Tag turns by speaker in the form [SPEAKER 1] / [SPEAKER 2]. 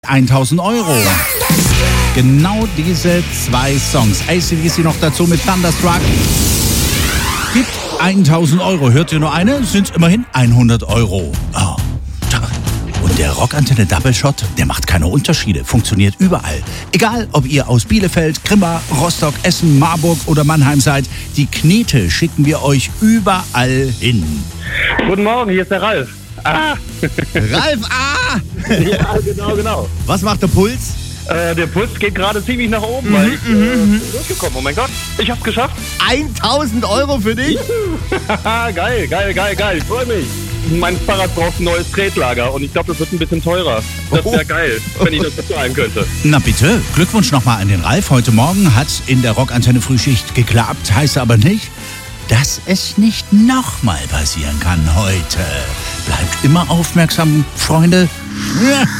[SPEAKER 1] 1000 Euro. Genau diese zwei Songs. AC/DC noch dazu mit Thunderstruck. Gibt 1000 Euro. Hört ihr nur eine, sind es immerhin 100 Euro. Oh. Und der Rockantenne Double Shot, der macht keine Unterschiede, funktioniert überall. Egal, ob ihr aus Bielefeld, Grimma, Rostock, Essen, Marburg oder Mannheim seid, die Knete schicken wir euch überall hin.
[SPEAKER 2] Guten Morgen, hier ist der Ralf. Ah!
[SPEAKER 1] Ralf,
[SPEAKER 2] Ja, genau.
[SPEAKER 1] Was macht der Puls?
[SPEAKER 2] Der Puls geht gerade ziemlich nach oben, weil ich durchgekommen. Oh mein Gott, ich hab's geschafft.
[SPEAKER 1] 1000 Euro für dich?
[SPEAKER 2] Geil. Ich freue mich. Mein Fahrrad braucht ein neues Tretlager und ich glaube, das wird ein bisschen teurer. Das wäre geil, wenn ich das bezahlen könnte.
[SPEAKER 1] Na bitte, Glückwunsch nochmal an den Ralf. Heute Morgen hat in der Rockantenne Frühschicht geklappt, heißt aber nicht, dass es nicht nochmal passieren kann heute. Bleibt immer aufmerksam, Freunde.